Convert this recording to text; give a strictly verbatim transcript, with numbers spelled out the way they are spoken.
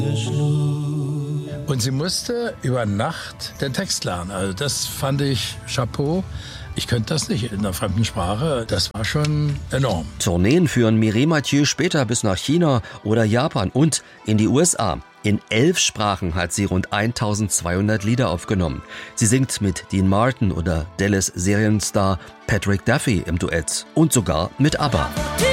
Und sie musste über Nacht den Text lernen. Also das fand ich Chapeau. Ich könnte das nicht in einer fremden Sprache. Das war schon enorm. Tourneen führen Mireille Mathieu später bis nach China oder Japan und in die U S A. In elf Sprachen hat sie rund eintausendzweihundert Lieder aufgenommen. Sie singt mit Dean Martin oder Dallas Serienstar Patrick Duffy im Duett und sogar mit ABBA.